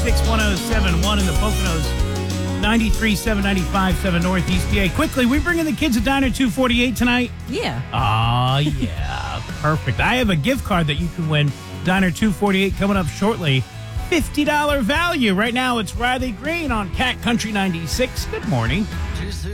936-1071 in the Poconos, 93.7, 95.7 Northeast PA. Quickly, we bringing the kids at Diner 248 tonight? Yeah. Oh, yeah. Perfect. I have a gift card that you can win. Diner 248 coming up shortly. $50 value. Right now, it's Riley Green on Cat Country 96. Good morning.